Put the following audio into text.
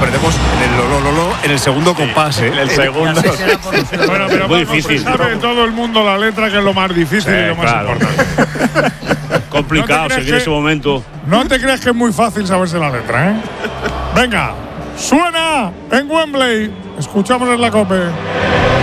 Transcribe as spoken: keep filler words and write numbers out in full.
perdemos en el lo, lo, lo, lo, en el segundo compás, ¿eh? En el segundo. Bueno, pero muy Paco, difícil. sabe todo el mundo la letra, que es lo más difícil Sí, y lo más claro. importante. Complicado ¿No te crees seguir que- ese momento. No te creas que es muy fácil saberse la letra, ¿eh? Venga, suena en Wembley. Escuchamos en la COPE.